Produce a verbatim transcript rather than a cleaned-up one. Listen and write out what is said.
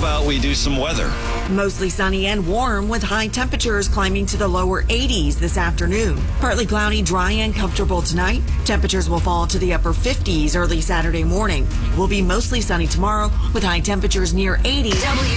about we do some weather? Mostly sunny and warm with high temperatures climbing to the lower eighties this afternoon. Partly cloudy, dry and comfortable tonight. Temperatures will fall to the upper fifties early Saturday morning. It will be mostly sunny tomorrow with high temperatures near eighty.